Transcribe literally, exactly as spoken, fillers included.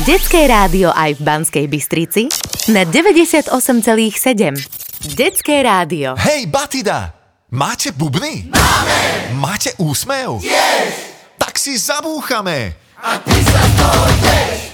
Detské rádio aj v Banskej Bystrici na deväťdesiatosem celá sedem. Detské rádio. Hej, Batida! Máte bubny? Máme! Máte úsmev? Yes! Tak si zabúchame! A ty sa z toho teš!